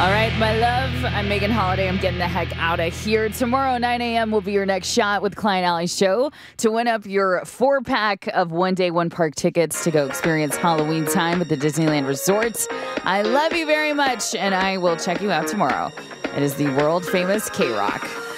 All right, my love. I'm Megan Holiday. I'm getting the heck out of here. Tomorrow, 9 a.m. will be your next shot with Klein Alley's show to win up your 4-pack of one-day, one-park tickets to go experience Halloween time at the Disneyland Resort. I love you very much, and I will check you out tomorrow. It is the world-famous K-Rock.